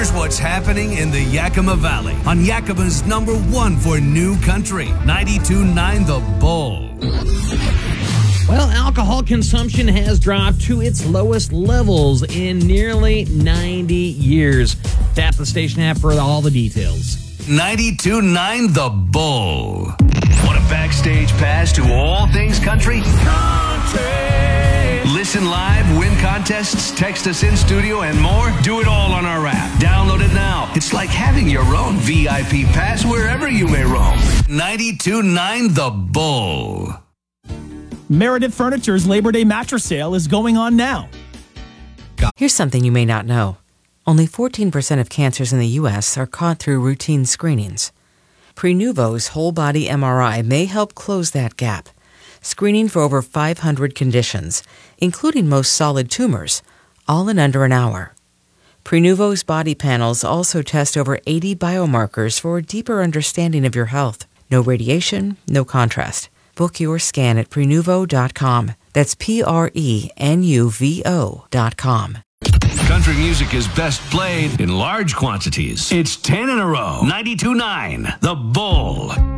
Here's what's happening in the Yakima Valley on Yakima's #1 for new country, 92.9 The Bull. Well, alcohol consumption has dropped to its lowest levels in nearly 90 years. Tap the station app for all the details. 92.9 The Bull. Want a backstage pass to all things country? Listen live, win contests, text us in studio, and more? Do it all on our app. Download it now. It's like having your own VIP pass wherever you may roam. 92.9 The Bull. Meredith Furniture's Labor Day mattress sale is going on now. Here's something you may not know. Only 14% of cancers in the U.S. are caught through routine screenings. Prenuvo's whole body MRI may help close that gap, screening for over 500 conditions, including most solid tumors, all in under an hour. Prenuvo's body panels also test over 80 biomarkers for a deeper understanding of your health. No radiation, no contrast. Book your scan at Prenuvo.com. That's Prenuvo.com. Country music is best played in large quantities. It's 10 in a row. 92.9 The Bull.